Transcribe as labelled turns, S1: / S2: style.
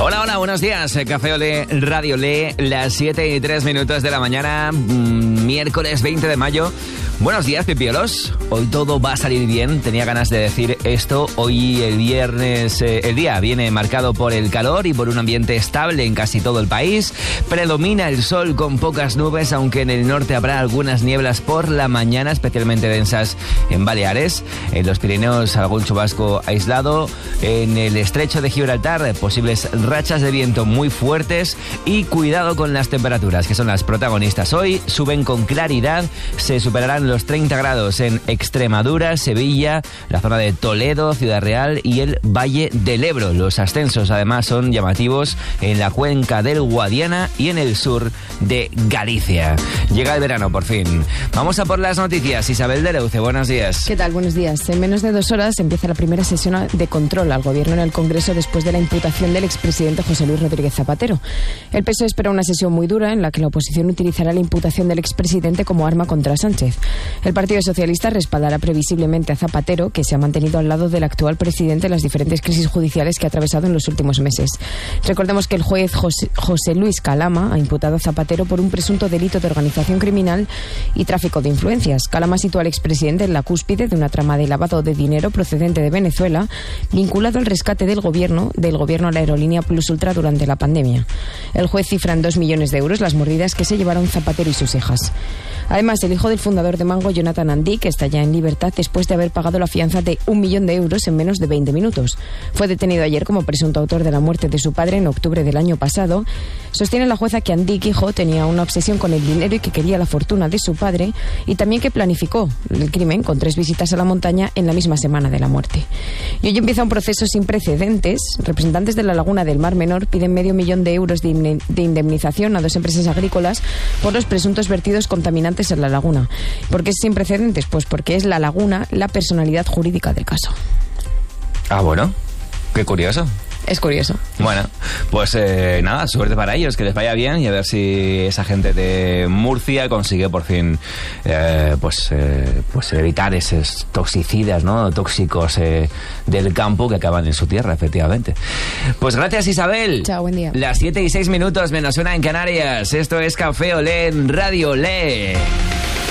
S1: Hola, hola, buenos días. Café Olé, Radio Olé, las 7:03 de la mañana, miércoles 20 de mayo. Buenos días, pipiolos. Hoy todo va a salir bien. Tenía ganas de decir esto. Hoy el viernes, el día viene marcado por el calor y por un ambiente estable en casi todo el país. Predomina el sol con pocas nubes, aunque en el norte habrá algunas nieblas por la mañana, especialmente densas en Baleares. En los Pirineos algún chubasco aislado. En el estrecho de Gibraltar posibles rachas de viento muy fuertes y cuidado con las temperaturas, que son las protagonistas. Hoy suben con claridad, se superarán los 30 grados en Extremadura, Sevilla, la zona de Toledo, Ciudad Real y el Valle del Ebro. Los ascensos además son llamativos en la cuenca del Guadiana y en el sur de Galicia. Llega el verano por fin. Vamos a por las noticias. Isabel de Leuce, buenos días.
S2: ¿Qué tal? Buenos días. En menos de 2 horas empieza la primera sesión de control al gobierno en el Congreso después de la imputación del expresidente José Luis Rodríguez Zapatero. El PSOE espera una sesión muy dura en la que la oposición utilizará la imputación del expresidente como arma contra Sánchez. El Partido Socialista respaldará previsiblemente a Zapatero, que se ha mantenido al lado del actual presidente en las diferentes crisis judiciales que ha atravesado en los últimos meses. Recordemos que el juez José Luis Calama ha imputado a Zapatero por un presunto delito de organización criminal y tráfico de influencias. Calama sitúa al expresidente en la cúspide de una trama de lavado de dinero procedente de Venezuela, vinculado al rescate del gobierno a la aerolínea Plus Ultra durante la pandemia. El juez cifra en 2 millones de euros las mordidas que se llevaron Zapatero y sus hijas. Además, el hijo del fundador de Mango, Jonathan Andic, está ya en libertad después de haber pagado la fianza de 1 millón de euros en menos de 20 minutos. Fue detenido ayer como presunto autor de la muerte de su padre en octubre del año pasado. Sostiene la jueza que Andic, hijo, tenía una obsesión con el dinero y que quería la fortuna de su padre, y también que planificó el crimen con 3 visitas a la montaña en la misma semana de la muerte. Y hoy empieza un proceso sin precedentes. Representantes de la Laguna del Mar Menor piden medio millón de euros de indemnización a 2 empresas agrícolas por los presuntos vertidos contaminantes en la laguna. ¿Por qué es sin precedentes? Pues porque es la laguna la personalidad jurídica del caso.
S1: Ah, bueno, qué curioso.
S2: Es curioso.
S1: Bueno, pues nada, suerte para ellos, que les vaya bien y a ver si esa gente de Murcia consigue por fin pues evitar esos toxicidas, ¿no? Tóxicos del campo que acaban en su tierra, efectivamente. Pues gracias, Isabel.
S2: Chao, buen día.
S1: Las 7:06 menos 1 en Canarias. Esto es Café Olé en Radio Olé.